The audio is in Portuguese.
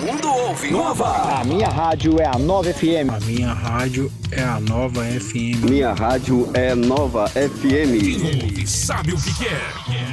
mundo ouve. Nova. A minha rádio é a Nova FM. A minha rádio é a Nova FM. Minha rádio é Nova FM. Quem ouve sabe o que quer.